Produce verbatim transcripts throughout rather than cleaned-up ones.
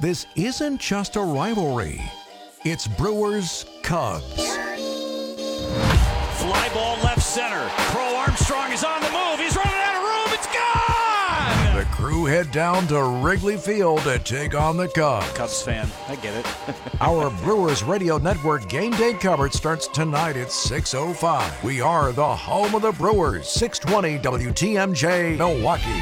This isn't just a rivalry. It's Brewers Cubs. Fly ball left center. Crow Armstrong is on the move. He's running out of room. It's gone! The crew head down to Wrigley Field to take on the Cubs. Cubs fan, I get it. Our Brewers Radio Network game day coverage starts tonight at six oh five. We are the home of the Brewers, six twenty W T M J, Milwaukee.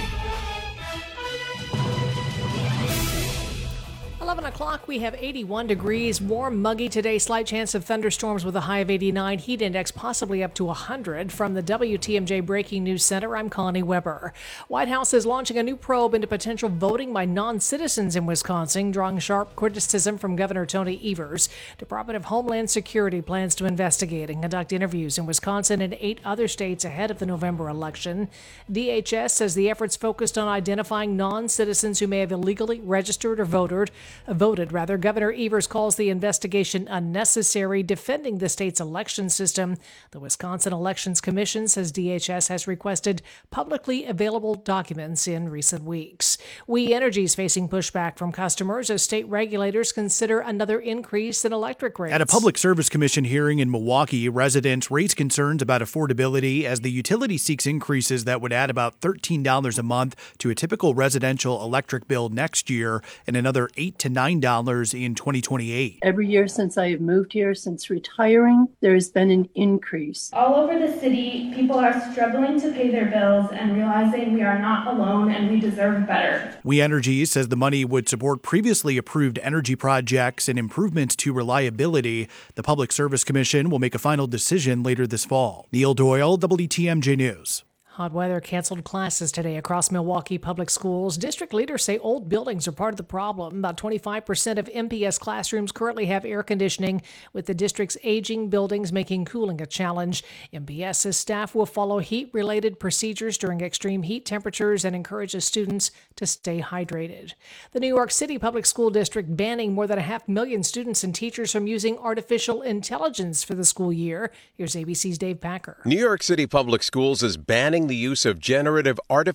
eleven o'clock, we have eighty-one degrees, warm, muggy today, slight chance of thunderstorms with a high of eighty-nine, heat index possibly up to one hundred. From the W T M J Breaking News Center, I'm Connie Weber. White House is launching a new probe into potential voting by non-citizens in Wisconsin, drawing sharp criticism from Governor Tony Evers. Department of Homeland Security plans to investigate and conduct interviews in Wisconsin and eight other states ahead of the November election. D H S says the efforts focused on identifying non-citizens who may have illegally registered or voted. Voted, rather. Governor Evers calls the investigation unnecessary, defending the state's election system. The Wisconsin Elections Commission says D H S has requested publicly available documents in recent weeks. We Energy is facing pushback from customers as state regulators consider another increase in electric rates. At a Public Service Commission hearing in Milwaukee, residents raised concerns about affordability as the utility seeks increases that would add about thirteen dollars a month to a typical residential electric bill next year and another eight to nine dollars in twenty twenty-eight. Every year since I have moved here, since retiring, there has been an increase. All over the city, people are struggling to pay their bills and realizing we are not alone and we deserve better. We Energy says the money would support previously approved energy projects and improvements to reliability. The Public Service Commission will make a final decision later this fall. Neil Doyle, W T M J News. Hot weather canceled classes today across Milwaukee public schools. District leaders say old buildings are part of the problem. About twenty-five percent of M P S classrooms currently have air conditioning, with the district's aging buildings making cooling a challenge. M P S says staff will follow heat-related procedures during extreme heat temperatures and encourages students to stay hydrated. The New York City Public School District banning more than a half million students and teachers from using artificial intelligence for the school year. Here's A B C's Dave Packer. New York City Public Schools is banning the use of generative artificial